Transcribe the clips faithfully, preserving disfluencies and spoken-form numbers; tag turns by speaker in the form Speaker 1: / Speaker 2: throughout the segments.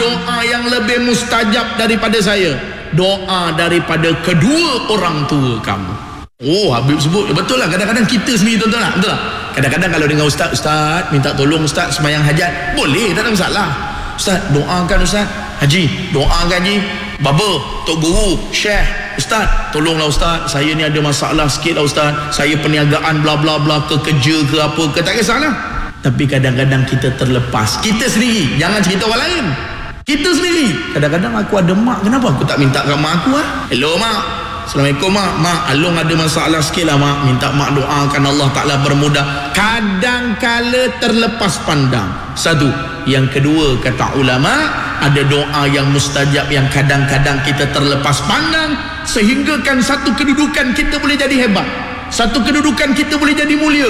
Speaker 1: doa yang lebih mustajab daripada saya, doa daripada kedua orang tua kamu. Oh, Habib sebut betul lah. Kadang-kadang kita sendiri, tuan-tuan lah, betul lah. Kadang-kadang kalau dengar ustaz, ustaz minta tolong ustaz sembahyang hajat, boleh, tak ada masalah. Ustaz doakan ustaz, haji doakan haji, baba, tok guru, syekh, ustaz tolonglah ustaz, saya ni ada masalah sikit lah ustaz, saya perniagaan bla bla bla ke, kerja ke apa ke, tak kisahlah. Tapi kadang-kadang kita terlepas, kita sendiri, jangan cerita orang lain, kita sendiri. Kadang-kadang aku ada mak, kenapa aku tak minta kat mak aku ah? Hello mak, Assalamualaikum mak, mak Along ada masalah sikit lah mak, minta mak doakan Allah Ta'ala bermudah. Kadang-kala terlepas pandang. Satu. Yang kedua, kata ulama, ada doa yang mustajab yang kadang-kadang kita terlepas pandang, sehinggakan satu kedudukan kita boleh jadi hebat, satu kedudukan kita boleh jadi mulia,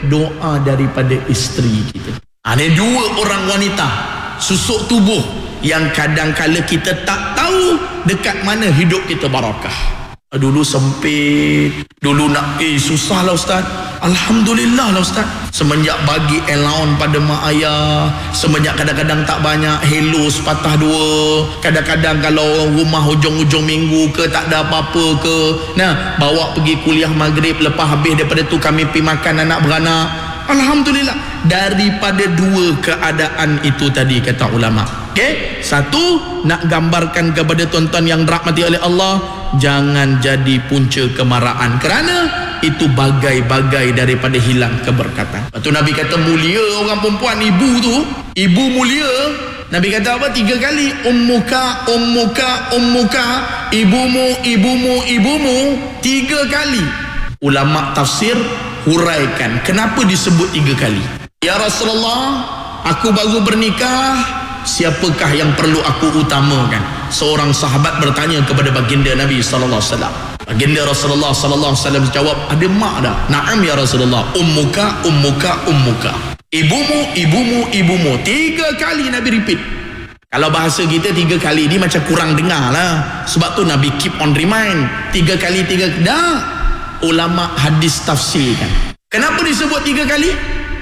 Speaker 1: doa daripada isteri kita. Ada dua orang wanita susuk tubuh yang kadang-kala kita tak tahu dekat mana hidup kita barakah. Dulu sempit, dulu nak eh susah lah ustaz. Alhamdulillah lah ustaz, semenjak bagi allowance pada mak ayah, semenjak kadang-kadang tak banyak hello sepatah dua, kadang-kadang kalau rumah hujung-hujung minggu ke tak ada apa-apa ke, nah bawa pergi kuliah maghrib, lepas habis daripada tu kami pergi makan anak beranak. Alhamdulillah. Daripada dua keadaan itu tadi, kata ulama, okay? Satu, nak gambarkan kepada tuan-tuan yang dirahmati oleh Allah, jangan jadi punca kemarahan, kerana itu bagai-bagai daripada hilang keberkatan. Lepas tu Nabi kata mulia orang perempuan, ibu tu, ibu mulia. Nabi kata apa? Tiga kali. Ummuka, ummuka, ummuka, ibumu, ibumu, ibumu. Tiga kali. Ulama tafsir huraikan kenapa disebut tiga kali. Ya Rasulullah, aku baru bernikah, siapakah yang perlu aku utamakan? Seorang sahabat bertanya kepada baginda Nabi sallallahu alaihi wasallam. Baginda Rasulullah sallallahu alaihi wasallam jawab, ada mak dah. Naam ya Rasulullah. Ummuka, ummuka, ummuka. Ibumu, ibumu, ibumu. Tiga kali Nabi repeat. Kalau bahasa kita tiga kali ni macam kurang dengar lah. Sebab tu Nabi keep on remind. Tiga kali, tiga kali. Dah. Ulama hadis tafsirkan. Kenapa disebut tiga kali?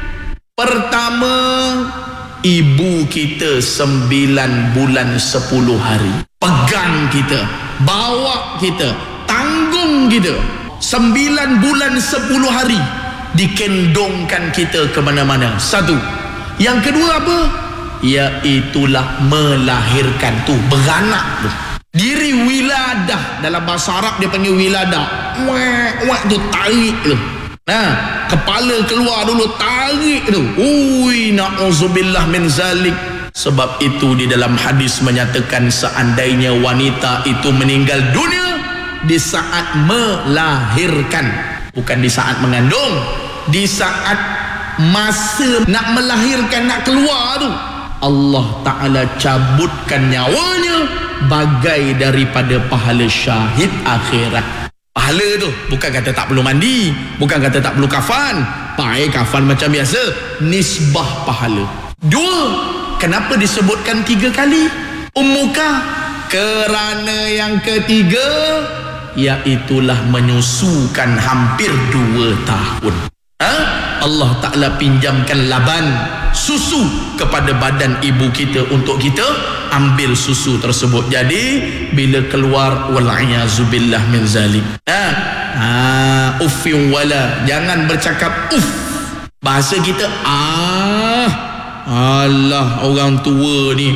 Speaker 1: Pertama, ibu kita sembilan bulan sepuluh hari. Pegang kita, bawa kita, tanggung kita. Sembilan bulan sepuluh hari dikendongkan kita ke mana-mana. Satu. Yang kedua apa? Iaitulah melahirkan tu, beranak tu. Diri wiladah, dalam bahasa Arab dia panggil wiladah. Wak, wak tu tarik tu. Nah, kepala keluar dulu, tarik tu. Ui, na'udzubillah min zalik. Sebab itu di dalam hadis menyatakan seandainya wanita itu meninggal dunia di saat melahirkan, bukan di saat mengandung, di saat masa nak melahirkan, nak keluar tu, Allah Ta'ala cabutkan nyawanya bagai daripada pahala syahid akhirat. Pahala tu bukan kata tak perlu mandi, bukan kata tak perlu kafan, pakai kafan macam biasa, nisbah pahala. Dua, kenapa disebutkan tiga kali ummuka? Kerana yang ketiga, iaitulah menyusukan hampir dua tahun. Ha? Allah Ta'ala pinjamkan laban susu kepada badan ibu kita untuk kita ambil susu tersebut. Jadi bila keluar, wal'iyazubillah min zalik, ha, ha uffin wala, jangan bercakap uff. Bahasa kita, ah alah orang tua ni,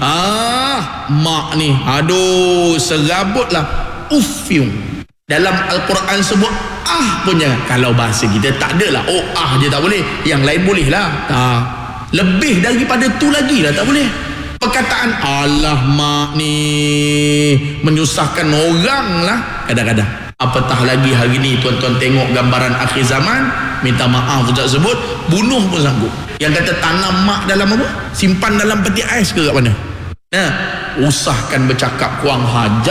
Speaker 1: ah mak ni, aduh serabutlah, uffin. Dalam Al-Quran sebut ah punya. Kalau bahasa kita tak adalah, oh ah je tak boleh, yang lain boleh lah. Tak, lebih daripada tu lagi lah tak boleh. Perkataan alah mak ni menyusahkan orang lah kadang-kadang. Apatah lagi hari ni tuan-tuan tengok gambaran akhir zaman, minta maaf tak sebut, bunuh pun sanggup. Yang kata tanam mak dalam apa? Simpan dalam peti ais ke kat mana? Nah, usahkan bercakap kurang hajar.